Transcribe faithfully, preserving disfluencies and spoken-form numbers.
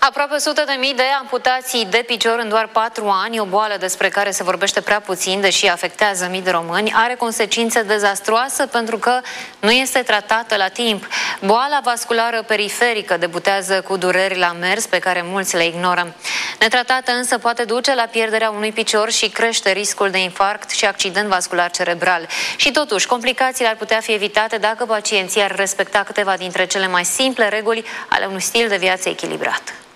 Aproape o sută de mii de amputații de picior în doar patru ani, o boală despre care se vorbește prea puțin, deși afectează mii de români, are consecințe dezastruoase pentru că nu este tratată la timp. Boala vasculară periferică debutează cu dureri la mers pe care mulți le ignoră. Netratată însă poate duce la pierderea unui picior și crește riscul de infarct și accident vascular cerebral. Și totuși, complicațiile ar putea fi evitate dacă pacienții ar respecta câteva dintre cele mai simple reguli ale unui stil de viață echilibrat.